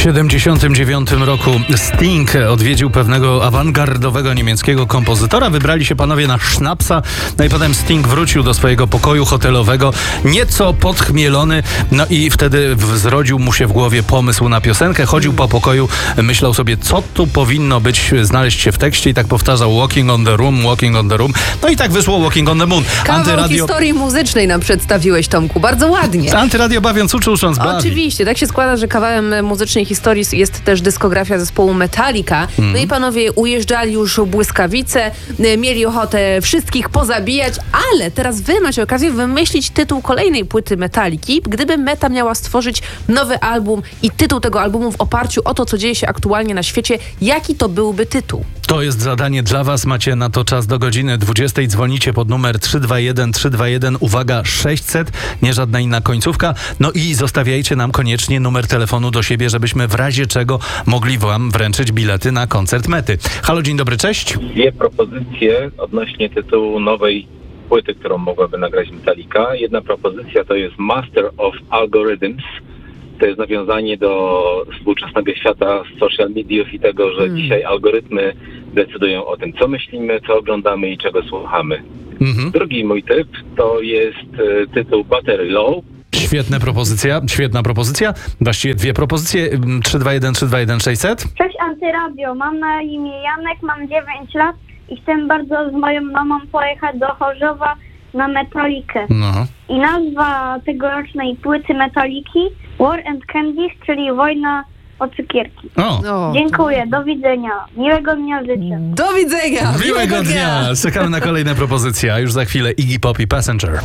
1979 roku Sting odwiedził pewnego awangardowego niemieckiego kompozytora. Wybrali się panowie na sznapsa, no i potem Sting wrócił do swojego pokoju hotelowego, nieco podchmielony, no i wtedy zrodził mu się w głowie pomysł na piosenkę. Chodził po pokoju, myślał sobie, co tu powinno być, znaleźć się w tekście i tak powtarzał walking on the room, no i tak wyszło Walking on the Moon. Kawał historii muzycznej nam przedstawiłeś, Tomku, bardzo ładnie. Antyradio bawiąc uczy, ucząc bawi. Oczywiście, tak się składa, że kawałem muzycznej historii jest też dyskografia zespołu Metallica. No i panowie ujeżdżali już w błyskawice, mieli ochotę wszystkich pozabijać, ale teraz wy macie okazję wymyślić tytuł kolejnej płyty Metalliki, gdyby Meta miała stworzyć nowy album i tytuł tego albumu w oparciu o to, co dzieje się aktualnie na świecie. Jaki to byłby tytuł? To jest zadanie dla was. Macie na to czas do godziny 20. Dzwonicie pod numer 321, uwaga, 600, nie żadna inna końcówka. No i zostawiajcie nam koniecznie numer telefonu do siebie, żebyśmy w razie czego mogli wam wręczyć bilety na koncert Mety. Halo, dzień dobry, cześć. Dwie propozycje odnośnie tytułu nowej płyty, którą mogłaby nagrać Metallica. Jedna propozycja to jest Master of Algorithms. To jest nawiązanie do współczesnego świata social mediów i tego, że dzisiaj algorytmy decydują o tym, co myślimy, co oglądamy i czego słuchamy. Drugi mój typ to jest tytuł Battery Low. Świetna propozycja. Właściwie dwie propozycje. 321 600. Cześć Antyradio, mam na imię Janek, mam 9 lat i chcę bardzo z moją mamą pojechać do Chorzowa na Metallikę. No. I nazwa tegorocznej płyty Metalliki War and Candies, czyli Wojna o cukierki. O. Dziękuję, do widzenia. Miłego dnia życzę. Do widzenia! Miłego dnia! Czekamy na kolejne propozycje, a już za chwilę Iggy Pop i Passenger.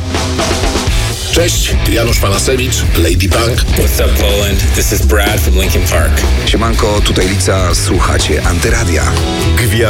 Cześć, Janusz Panasewicz, Lady Punk. What's up, Poland? This is Brad from Linkin Park. Siemanko, tutaj Lica, słuchacie Antyradia.